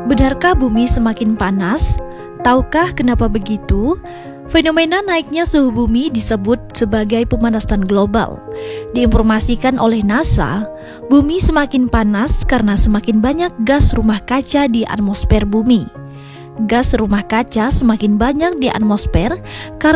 Benarkah bumi semakin panas? Tahukah kenapa begitu? Fenomena naiknya suhu bumi disebut sebagai pemanasan global. Diinformasikan oleh NASA, bumi semakin panas karena semakin banyak gas rumah kaca di atmosfer bumi. Gas rumah kaca semakin banyak di atmosfer karena